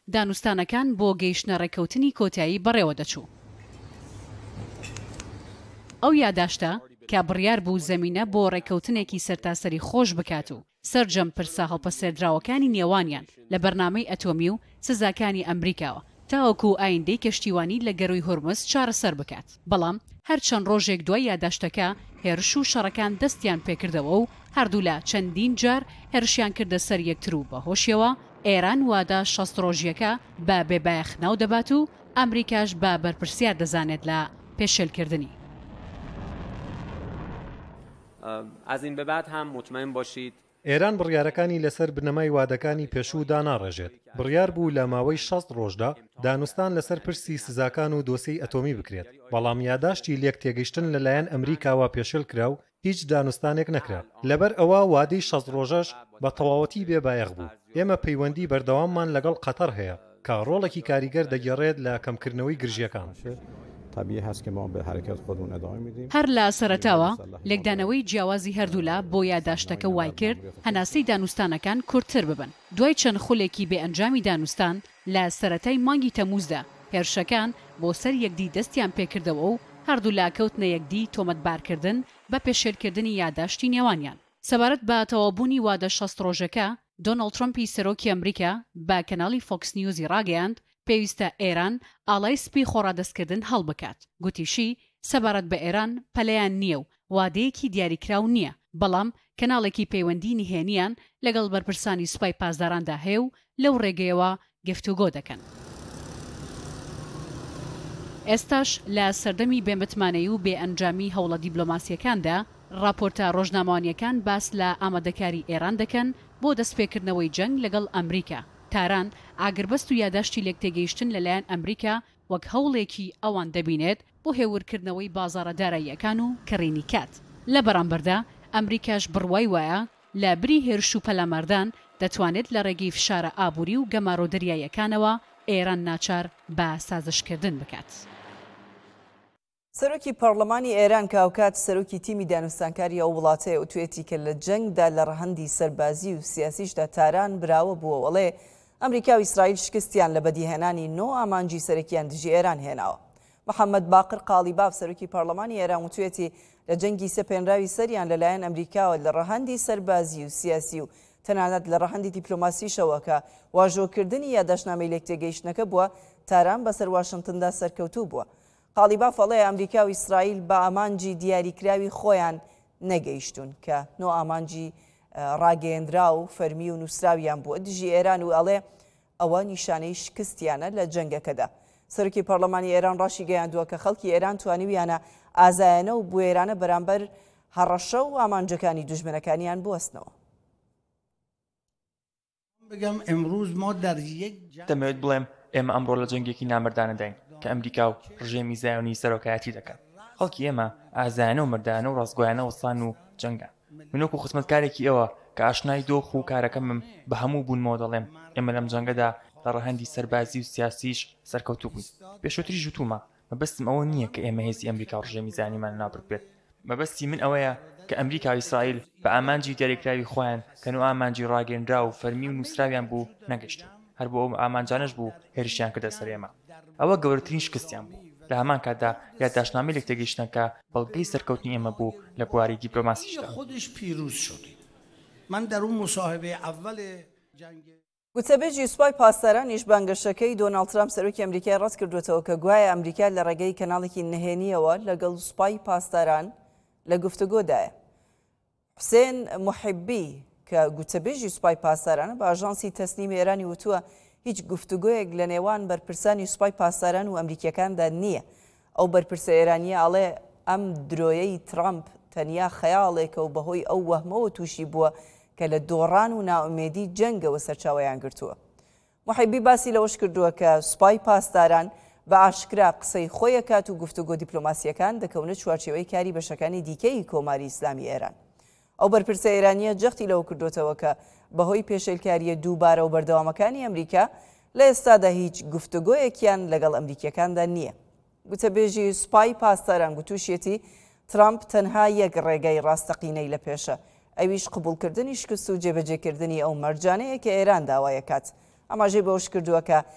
دانوستانەکان بۆ گەیشتنە ڕێکەوتنی کۆتایی بەڕێوە دەچوو. ئەو یاداشتە کە بڕیار بوو زەمینە بۆ ڕێکەوتنێکی سەرتاسەری خۆش بکات و سەرجەم پرسە هەڵپەسێردراوەکانی نێوانیان لە بەرنامەی ئەتۆمی و سزاکانی ئەمریکاوە تاوەکو ئایندەی کەشتیوانی لە گەڕووی هۆرمز چارەسەر بکات. بەڵام هەرچەند ڕۆژێک دوای یاداشتەکە هێرش و شەڕەکان دەستیان پێکردەوە و هەردوو لە چەندین جار هێرشیان کردە سەر یەکتر و بەهۆشیەوە ئێران وادە 60 ڕۆژیەکە بە بێبایەخ ناو دەبات و ئەمریکاش بە بەرپرسیار دەزانێت لە پێشێلکردنی. از این به بعد هم مطمئن باشید ئێران بڕیارەکانی لەسەر بنەمای وادەکانی پێشوودا ناڕێژێت. بڕیار بوو لە ماوەی 60 ڕۆژدا دانوستان لەسەر پرسی سزاکان و دۆسەی ئەتۆمی بکرێت. بەڵام یاداشتی لێک تێگەیشتن لەلایەن ئەمریکاوە پێشێل کرا و هیچ دانوستانێک نەکرا. لەبەر ئەوە وادەی 60 ڕۆژەش بە تەواوەتی بێبایەخ بوو. ئێمە پەیوەندی بەردەواممان لەگەڵ قەتەر هەیە کە ڕۆڵێکی کاریگەر دەگەڕێت لە کەمکردنەوەی گرژیەکان. هەر لە سەرەتاوە لێکدانەوەی جیاوازی هەردوولا بۆ یاداشتەکە وای کرد هەناسەی دانوستانەکان کورتتر ببن. دوای چەند خولێکی بێئەنجامی دانوستان لە سەرەتای مانگی تەمووزدا هێرشەکان بۆ سەر یەکدی دەستیان پێکردەوە و هەردوو لا کەوتنە یەکدی تۆمەتبارکردن بە پێشێلکردنی یاداشتی نێوانیان. سەبارەت بە تەوابوونی وادە 60 ڕۆژەکە دۆناڵد ترۆمپی سەرۆکی ئەمریکا بە کەناڵی فۆکس نیوزی ڕاگەیاند پێویستە ئێران ئاڵای سپی خۆڕادەستکردن هەڵبکات. گوتیشی سەبارەت بە ئێران پەلەیان نییە و وادەیەکی دیاریکراو نییە، بەڵام کەناڵێکی پەیوەندی نهێنیان لەگەڵ بەرپرسانی سوپای پاسداراندا هەیە و لەو ڕێگەیەوە گفتوگۆ دەکەن. ئێستاش لە سەردەمی بێمتمانەی و بێئەنجامی هەوڵە دیبلۆماسیەکاندا راپۆرتە ڕۆژنامەوانیەکان باس لە ئامادەکاری ئێران دەکەن بۆ دەستپێکردنەوەی جەنگ لەگەڵ ئەمریکا. تاران ئاگربەست و یاداشتی لێکتێگەیشتن لەلایەن ئەمریکا وەک هەوڵێکی ئەوان دەبینێت بۆ هێورکردنەوەی بازاڕە داراییەکان و کڕینی کات. لە بەرامبەردا ئەمریکاش بڕوای وایە لە بری هێرش و پەلامەردان دەتوانێت لە ڕێگەی فشارە ئابووری و گەمارۆ دەریاییەکانەوە ئێران ناچار بە سازشکردن بکات. سەرۆکی پەرلەمانی ئێران کاوکات سەرۆکی تیمی دانوستانکاری ئەو وڵاتەیە وتوێتی کە لە جەنگدا لە ڕەهەندی سەربازی و سیاسیشدا تاران براوە بووە وەڵێ ئەمریکا و ئیسرائیل شکستیان لە بەدیهێنانی نۆ ئامانجی سەرەکیان دژی ئێران هێناوە. محەممەد باقر قالیباف سەرۆکی پەرلەمانی ئێران وتوێتی لە جەنگی سەپێنراوی سەریان لەلایەن ئەمریکاوە لە ڕەهەندی سەربازی و سیاسی و تەنانەت لە ڕەهەندی دیپلۆماسیشەوە کە واژۆکردنی یاداشنامەی لێکتێگەیشتنەکە بووە تاران بەسەر واشنگتندا سەرکەوتوو بووە. قالیباف فەڵێ ئەمریکا و ئیسرائیل بە ئامانجی دیاریکراوی خۆیان نەگەیشتون کە نۆ ئامانجی ڕاگەیەندرا و فەرمی و نووسراویان بووە دژی ئێران و ئەڵێ ئەوە نیشانەی شکستیانە لە جەنگەکەدا. سەرۆکی پەرلەمانی ئێران ڕاشی گەیاندووە کە خەڵکی ئێران توانیویانە ئازایەنە و بوێرانە بەرامبەر هەڕەشە و ئامانجەکانی دوژمنەکانیان بوەستنەوە. دەمەوێت بڵێم ئێمە ئەمڕۆ لە جەنگێکی نامردانەداین کە ئەمریکا و ڕژێمی زایۆنی سەرۆکایەتی دەکات. خەڵکی ئێمە ئازایەنە و مردانە و ڕاستگۆیانە وەسان و جەنگان. منۆک و خزمەتکارێکی ئەوە کە ئاشنای دۆخ و کارەکەمم بە هەموو بوونمەوە دەڵێم ئێمە لەم جەنگەدا لە ڕەهەندی سەربازی و سیاسیش سەرکەوتوو بووین. پێشوەتری ژوتومە مەبەستم ئەوە نییە کە ئێمە هێزی ئەمریکا و ڕژێمی زانیمان نابڕ بێت. مەبەستی من ئەوەیە کە ئەمریکا و ئیسرائیل بە ئامانجی دیاریکراوی خۆیان کە نوێ ئامانجی ڕاگەیەندرا و فەرمی و نووسراویان بوو نەگەشتن. هەر بۆ ئەو ئامانجانش بوو هێرشیان کردە سەر ئێمە. ئەوە گەورەترین شکستیان بوو. لە هەمان کاتدا یادداشتنامەی لێکتێگەیشتنەکە بەڵگەی سەرکەوتنی ئێمە بوو لە بواری دیپلۆماسیشدا. گوتەبێژی سوپای پاسدارانیش بانگەشەکەی دۆناڵد ترامپ سەرۆکی ئەمریکای ڕاست کردوێتەوە کە گوایە ئەمریکا لە ڕێگەی کەناڵێکی نهێنیەوە لەگەڵ سوپای پاسداران لە گفتوگۆدایە. حوسێن محیبی کە گوتەبێژی سوپای پاسدارانە بە ئاژانسی تەسنیم ئێرانی وتووە هیچ گفتوگۆیەک لە نێوان بەرپرسانی سوپای پاسداران و ئەمریکیەکاندا نییە. ئەو بەرپرسە ئێرانیە ئاڵێ ئەم درۆیەی ترامپ تەنیا خەیاڵێکە و بەهۆی ئەو وەهمەوە تووشی بووە کە لە دۆڕان و ناومێدی جەنگەوە سەرچاوەیان گرتووە. محیبی باسی لەوەش کردووە کە سوپای پاسداران بە ئاشکرا قسەی خۆیەکات و گفتوگۆ دیپلۆماسیەکان دەکەونە چوارچێوەی کاری بەشەکانی دیکەی کۆماری ئیسلامی ئێران. ئەو بەرپرسە ئێرانیە جەختی لەوە کردوێتەوە کە بەهۆی پێشێلکاریە دووبارە و بەردەوامەکانی ئەمریکا لە ئێستادا هیچ گفتوگۆیەکیان لەگەڵ ئەمریکیەکاندا نییە. گوتەبێژی سوپای پاسداران گوتوشێتی ترامپ تەنها یەک ڕێگەی ڕاستەقینەی لە پێشە، ئەویش قبولکردنی شکست و جێبەجێکردنی ئەو مەرجانەیە کە ئێران داوایەکات. ئەماژەی بەوش کردووە کە